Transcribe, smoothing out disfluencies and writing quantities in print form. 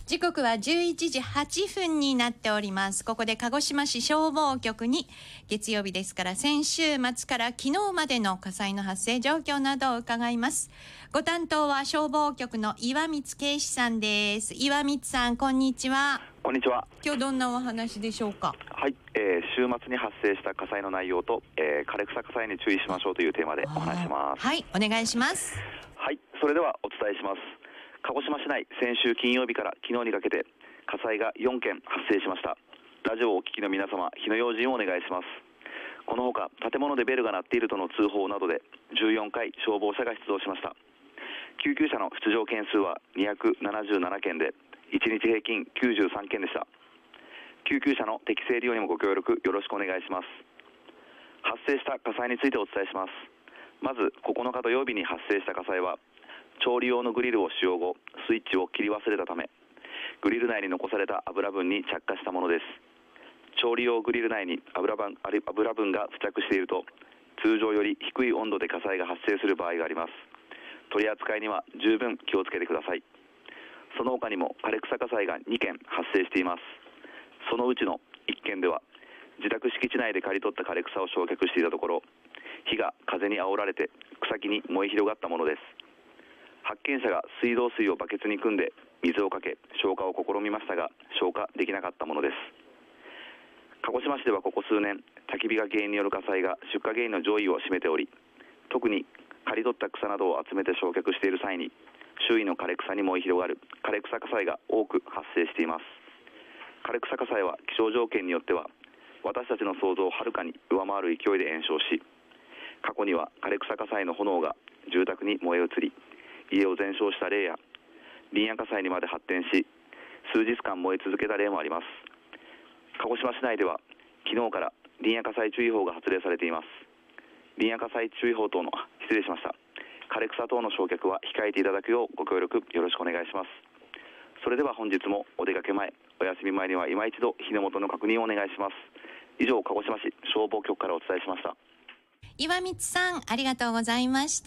時刻は11時8分になっております。ここで鹿児島市消防局に月曜日ですから先週末から昨日までの火災の発生状況などを伺います。ご担当は消防局の岩光圭司さんです。岩光さん、こんにちは。 こんにちは。 今日どんなお話でしょうか。 はい、週末に発生した火災の内容と、枯れ草火災に注意しましょうというテーマでお話しします。 はい、お願いします。 はい、それではお伝えします。鹿児島市内、先週金曜日から昨日にかけて火災が4件発生しました。ラジオをお聞きの皆様、火の用心をお願いします。このほか建物でベルが鳴っているとの通報などで14回消防車が出動しました。救急車の出場件数は277件で1日平均93件でした。救急車の適正利用にもご協力よろしくお願いします。発生した火災についてお伝えします。まず9日土曜日に発生した火災は調理用のグリルを使用後スイッチを切り忘れたためグリル内に残された油分に着火したものです。調理用グリル内に油分が付着していると通常より低い温度で火災が発生する場合があります。取り扱いには十分気をつけてください。その他にも枯れ草火災が2件発生しています。そのうちの1件では自宅敷地内で刈り取った枯れ草を焼却していたところ火が風に煽られて草木に燃え広がったものです。発見者が水道水をバケツに汲んで水をかけ消火を試みましたが消火できなかったものです。鹿児島市ではここ数年焚き火が原因による火災が出火原因の上位を占めており、特に刈り取った草などを集めて焼却している際に周囲の枯れ草に燃え広がる枯れ草火災が多く発生しています。枯れ草火災は気象条件によっては私たちの想像をはるかに上回る勢いで延焼し、過去には枯れ草火災の炎が住宅に燃え移り家を全焼した例や林野火災にまで発展し数日間燃え続けた例もあります。鹿児島市内では昨日から林野火災注意報が発令されています。林野火災注意報等の失礼しました枯れ草等の焼却は控えていただくようご協力よろしくお願いします。それでは本日もお出かけ前お休み前には今一度火の元の確認をお願いします。以上、鹿児島市消防局からお伝えしました。 岩光さん、ありがとうございました。